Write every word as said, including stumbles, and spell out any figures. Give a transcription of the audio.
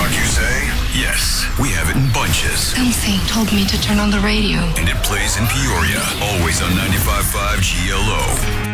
rock, you say? Yes, we have it in bunches. Something told me to turn on the radio. And it plays in Peoria, always on ninety-five point five G L O.